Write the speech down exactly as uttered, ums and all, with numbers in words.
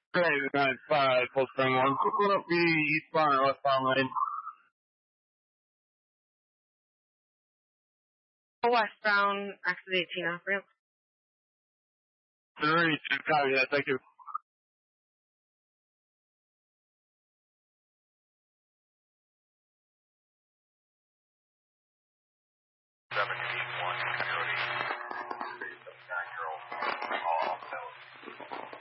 Great, nine five, full spring one. Going up the eastbound or westbound lane. Westbound, exit eighteen off ramp. Three, two, copy that, thank you. seventeen one, Coyote.